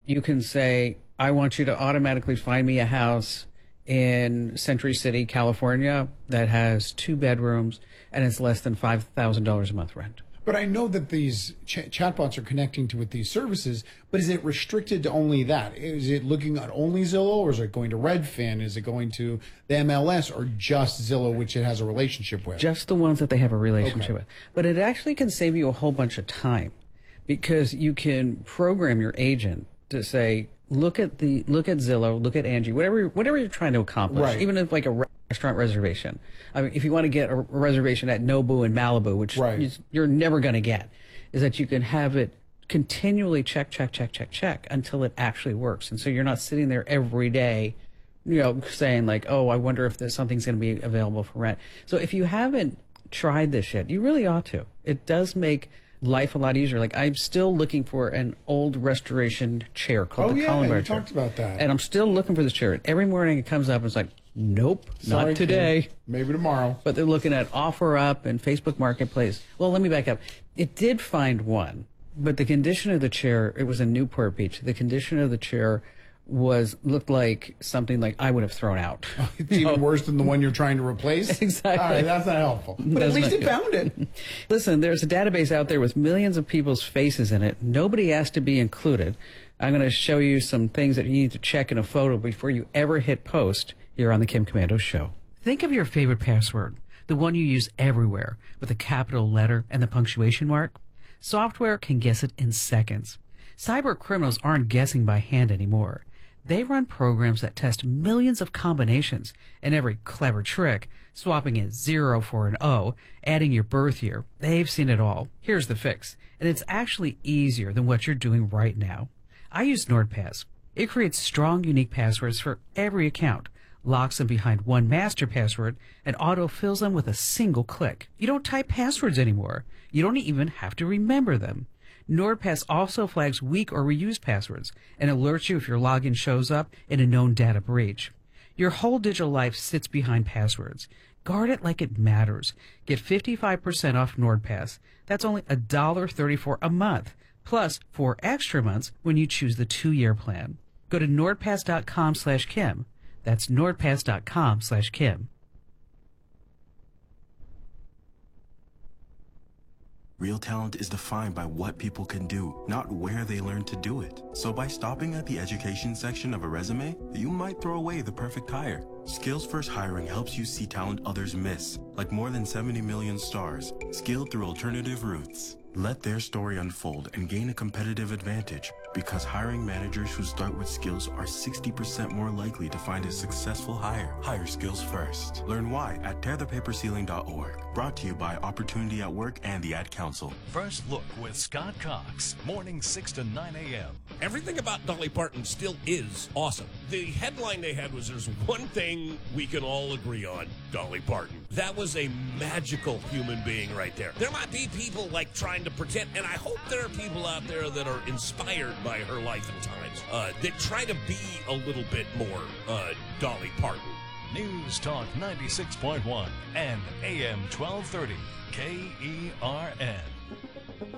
you can say, I want you to automatically find me a house in Century City, California that has 2 bedrooms and it's less than $5,000 a month rent. But I know that these chatbots are connecting to with these services, but is it restricted to only that? Is it looking at only Zillow, or is it going to Redfin? Is it going to the MLS, or just Zillow, which it has a relationship with? Just the ones that they have a relationship Okay. with. But it actually can save you a whole bunch of time, because you can program your agent to say, look at Zillow, look at Angie, whatever you're trying to accomplish, Right. even if like a restaurant reservation. I mean, if you want to get a reservation at Nobu in Malibu, which Right. you're never going to get, is that you can have it continually check until it actually works. And so you're not sitting there every day, saying like, oh, I wonder if something's going to be available for rent. So if you haven't tried this yet, you really ought to. It does make life a lot easier. Like, I'm still looking for an old restoration chair called the Colin you Bear chair. talked about that. And I'm still looking for this chair. And every morning it comes up and it's like, nope, Sorry, not today. Kim. Maybe tomorrow. But they're looking at OfferUp and Facebook Marketplace. Well, let me back up. It did find one, but the condition of the chair, it was in Newport Beach. The condition of the chair looked like something like I would have thrown out. It's even worse than the one you're trying to replace? Exactly. All right, that's not helpful. But at That's least not it good. found it. Listen, there's a database out there with millions of people's faces in it. Nobody asked to be included. I'm going to show you some things that you need to check in a photo before you ever hit post here on the Kim Komando Show. Think of your favorite password, the one you use everywhere, with a capital letter and the punctuation mark. Software can guess it in seconds. Cyber criminals aren't guessing by hand anymore. They run programs that test millions of combinations, and every clever trick, swapping a 0 for an O, adding your birth year, they've seen it all. Here's the fix, and it's actually easier than what you're doing right now. I use NordPass. It creates strong, unique passwords for every account, locks them behind one master password, and auto-fills them with a single click. You don't type passwords anymore. You don't even have to remember them. NordPass also flags weak or reused passwords and alerts you if your login shows up in a known data breach. Your whole digital life sits behind passwords. Guard it like it matters. Get 55% off NordPass. That's only $1.34 a month, plus 4 extra months when you choose the 2-year plan. Go to nordpass.com/Kim. That's nordpass.com/Kim. Real talent is defined by what people can do, not where they learn to do it. So by stopping at the education section of a resume, you might throw away the perfect hire. Skills First Hiring helps you see talent others miss, like more than 70 million stars, skilled through alternative routes. Let their story unfold and gain a competitive advantage, because hiring managers who start with skills are 60% more likely to find a successful hire. Hire skills first. Learn why at tearthepaperceiling.org. Brought to you by Opportunity at Work and the Ad Council. First Look with Scott Cox, morning 6 to 9 a.m. Everything about Dolly Parton still is awesome. The headline they had was, there's one thing we can all agree on, Dolly Parton. That was a magical human being right there. There might be people like trying to pretend, and I hope there are people out there that are inspired by her life and times, that try to be a little bit more Dolly Parton. News Talk 96.1 and AM 1230, KERN.